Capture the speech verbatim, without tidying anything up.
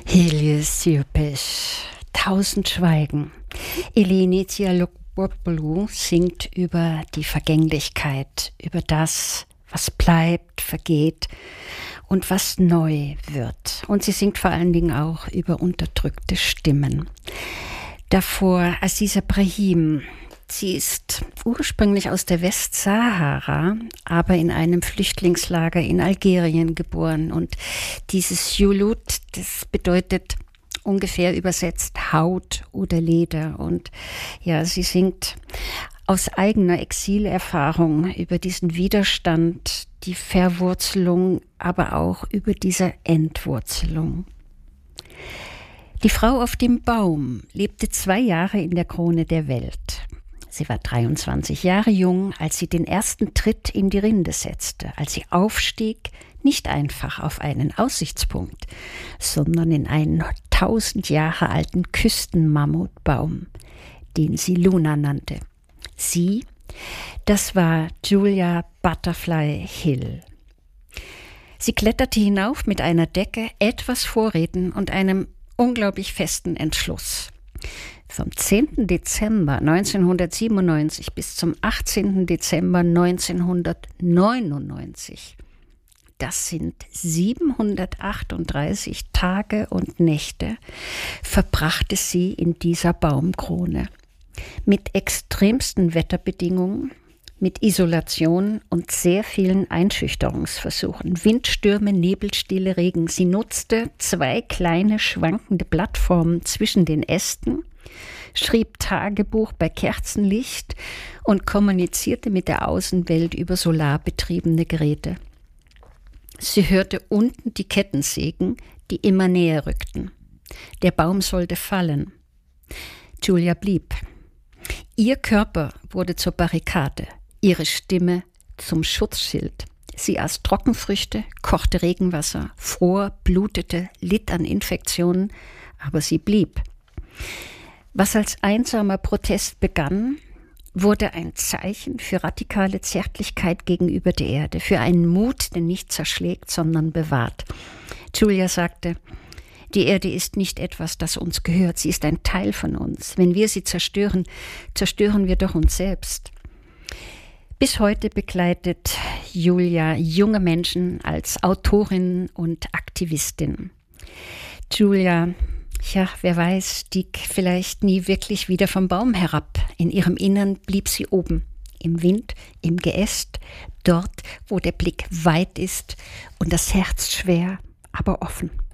Helios Tausend Schweigen. Eleni Tsiolokpoulou singt über die Vergänglichkeit, über das, was bleibt, vergeht und was neu wird. Und sie singt vor allen Dingen auch über unterdrückte Stimmen. Davor Aziza Brahim. Sie ist ursprünglich aus der Westsahara, aber in einem Flüchtlingslager in Algerien geboren. Und dieses Julut, das bedeutet ungefähr übersetzt Haut oder Leder. Und ja, sie singt aus eigener Exilerfahrung über diesen Widerstand, die Verwurzelung, aber auch über diese Entwurzelung. Die Frau auf dem Baum lebte zwei Jahre in der Krone der Welt. Sie war dreiundzwanzig Jahre jung, als sie den ersten Tritt in die Rinde setzte, als sie aufstieg, nicht einfach auf einen Aussichtspunkt, sondern in einen tausend Jahre alten Küstenmammutbaum, den sie Luna nannte. Sie, das war Julia Butterfly Hill. Sie kletterte hinauf mit einer Decke, etwas Vorräten und einem unglaublich festen Entschluss. Vom zehnten Dezember neunzehnhundertsiebenundneunzig bis zum achtzehnten Dezember neunzehnhundertneunundneunzig. Das sind siebenhundertachtunddreißig Tage und Nächte, verbrachte sie in dieser Baumkrone. Mit extremsten Wetterbedingungen, mit Isolation und sehr vielen Einschüchterungsversuchen. Windstürme, Nebelstille, Regen. Sie nutzte zwei kleine schwankende Plattformen zwischen den Ästen, schrieb Tagebuch bei Kerzenlicht und kommunizierte mit der Außenwelt über solarbetriebene Geräte. Sie hörte unten die Kettensägen, die immer näher rückten. Der Baum sollte fallen. Julia blieb. Ihr Körper wurde zur Barrikade, ihre Stimme zum Schutzschild. Sie aß Trockenfrüchte, kochte Regenwasser, fror, blutete, litt an Infektionen, aber sie blieb. Was als einsamer Protest begann, wurde ein Zeichen für radikale Zärtlichkeit gegenüber der Erde, für einen Mut, der nicht zerschlägt, sondern bewahrt. Julia sagte, die Erde ist nicht etwas, das uns gehört, sie ist ein Teil von uns. Wenn wir sie zerstören, zerstören wir doch uns selbst. Bis heute begleitet Julia junge Menschen als Autorin und Aktivistin. Julia, ja, wer weiß, stieg vielleicht nie wirklich wieder vom Baum herab. In ihrem Innern blieb sie oben, im Wind, im Geäst, dort, wo der Blick weit ist und das Herz schwer, aber offen.